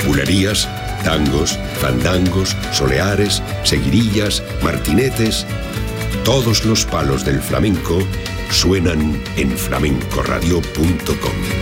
bulerías, tangos, fandangos, soleares, seguirillas, martinetes. Todos los palos del flamenco suenan en flamencoradio.com.